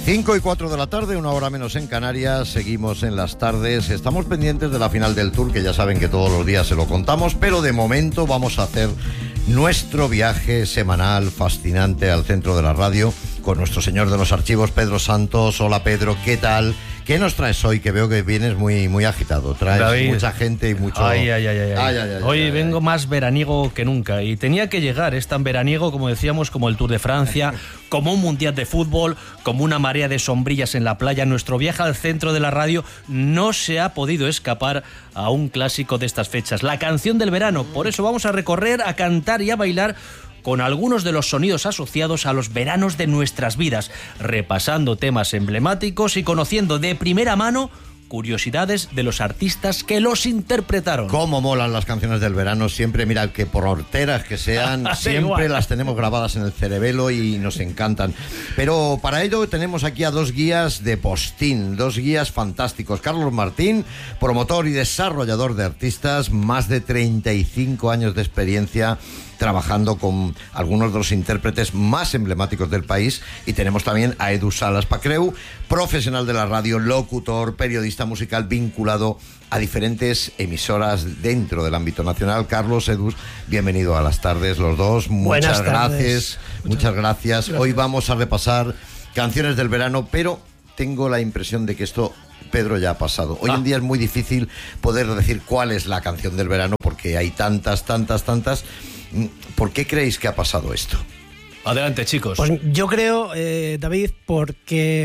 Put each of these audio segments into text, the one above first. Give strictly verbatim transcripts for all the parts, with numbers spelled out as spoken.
cinco y cuatro de la tarde, una hora menos en Canarias, seguimos en las tardes, estamos pendientes de la final del Tour, que ya saben que todos los días se lo contamos, pero de momento vamos a hacer nuestro viaje semanal fascinante al centro de la radio con nuestro señor de los archivos, Pedro Santos. Hola Pedro, ¿qué tal? ¿Qué nos traes hoy? Que veo que vienes muy, muy agitado. Traes David, mucha gente y mucho... Ay, ay, ay, ay. ay, ay, ay hoy ay, vengo ay. más veraniego que nunca. Y tenía que llegar. Es tan veraniego, como decíamos, como el Tour de Francia, como un mundial de fútbol, como una marea de sombrillas en la playa. Nuestro viaje al centro de la radio no se ha podido escapar a un clásico de estas fechas. La canción del verano. Por eso vamos a recorrer, a cantar y a bailar con algunos de los sonidos asociados a los veranos de nuestras vidas, repasando temas emblemáticos y conociendo de primera mano curiosidades de los artistas que los interpretaron. Cómo molan las canciones del verano, siempre, mira, que por horteras que sean, siempre igual. Las tenemos grabadas en el cerebelo y nos encantan. Pero para ello tenemos aquí a dos guías de postín, dos guías fantásticos. Carlos Martín, promotor y desarrollador de artistas, más de treinta y cinco años de experiencia trabajando con algunos de los intérpretes más emblemáticos del país, y tenemos también a Edu Salas Pacreu, profesional de la radio, locutor, periodista musical vinculado a diferentes emisoras dentro del ámbito nacional. Carlos, Edu, bienvenido a las tardes los dos. Muchas gracias, muchas gracias. Hoy vamos a repasar canciones del verano, pero tengo la impresión de que esto, Pedro, ya ha pasado. Hoy ah. en día es muy difícil poder decir cuál es la canción del verano, porque hay tantas, tantas, tantas. ¿Por qué creéis que ha pasado esto? Adelante, chicos. Pues yo creo, eh, David, porque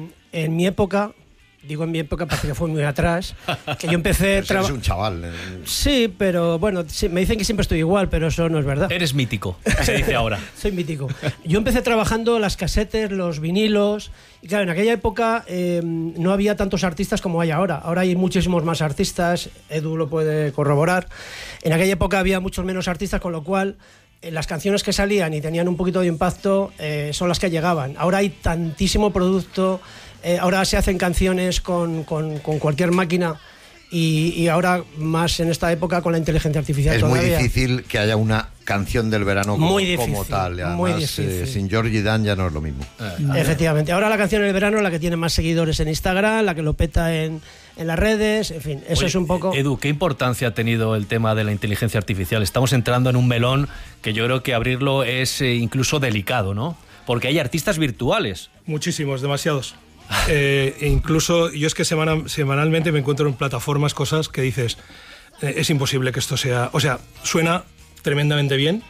en mi época, digo en mi época porque fue muy atrás, que yo empecé... Pero eres un chaval. Eh. Sí, pero bueno, sí, me dicen que siempre estoy igual, pero eso no es verdad. Eres mítico, se dice ahora. Soy mítico. Yo empecé trabajando las casetes, los vinilos, y claro, en aquella época eh, no había tantos artistas como hay ahora. Ahora hay muchísimos más artistas, Edu lo puede corroborar. En aquella época había muchos menos artistas, con lo cual eh, las canciones que salían y tenían un poquito de impacto eh, son las que llegaban. Ahora hay tantísimo producto, eh, ahora se hacen canciones con, con, con cualquier máquina. Y, y ahora más en esta época con la inteligencia artificial. Es todavía. muy difícil que haya una canción del verano como, muy difícil, como tal. Además, muy difícil. Eh, sin Georgie Dan ya no es lo mismo. Eh, Efectivamente. Ahora la canción del verano es la que tiene más seguidores en Instagram, la que lo peta en, en las redes, en fin, eso Oye, es un poco... Edu, ¿qué importancia ha tenido el tema de la inteligencia artificial? Estamos entrando en un melón que yo creo que abrirlo es eh, incluso delicado, ¿no? Porque hay artistas virtuales. Muchísimos, demasiados. Eh, e incluso yo es que semana, semanalmente me encuentro en plataformas cosas que dices, eh, es imposible que esto sea, o sea, suena tremendamente bien,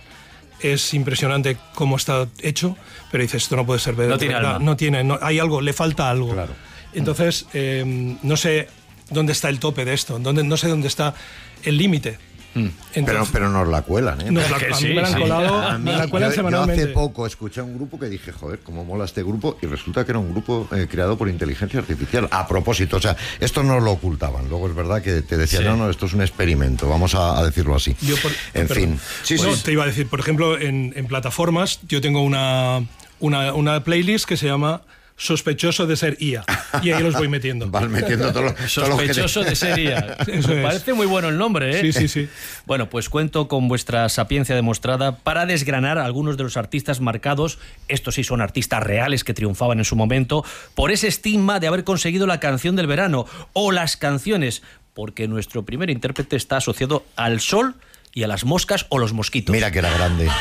es impresionante cómo está hecho, pero dices, esto no puede ser verdad, no tiene alma. no tiene, no, hay algo, le falta algo. Claro. Entonces eh, no sé dónde está el tope de esto, dónde, no sé dónde está el límite. Mm. Entonces, pero, pero nos la cuelan, ¿eh? Nos la, a sí, mí me la han sí. colado, a mí, me la cuelan yo, semanalmente. Yo hace poco escuché a un grupo que dije, joder, cómo mola este grupo, y resulta que era un grupo eh, creado por inteligencia artificial. A propósito, o sea, esto no lo ocultaban. Luego es verdad que te decían, sí. no, no, esto es un experimento, vamos a, a decirlo así. Yo por, en perdón. fin. Sí, bueno, sí. Te iba a decir, por ejemplo, en, en plataformas, yo tengo una, una, una playlist que se llama Sospechoso de ser I A, y ahí los voy metiendo. Vas metiendo todo lo, Sospechoso todo lo que te... de ser I A. Eso Me es. parece muy bueno el nombre, ¿eh? Sí, sí, sí. Bueno, pues cuento con vuestra sapiencia demostrada para desgranar a algunos de los artistas marcados, estos sí son artistas reales que triunfaban en su momento, por ese estigma de haber conseguido la canción del verano, o las canciones, porque nuestro primer intérprete está asociado al sol y a las moscas o los mosquitos. Mira que era grande.